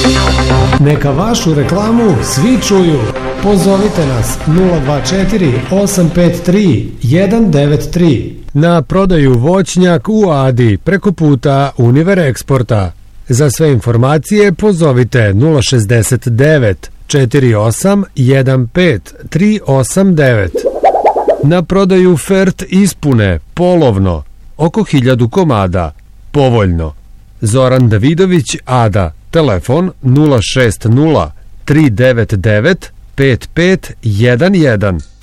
Neka vašu reklamu svi čuju. Pozovite nas 024 853 193. Na prodaju voćnjak u Adi preko puta Univer Eksporta. Za sve informacije pozovite 069 48 15 389. Na prodaju Fert ispune polovno oko 1000 komada. Povoljno. Zoran Davidović, Ada. Telefon 060 399 5511.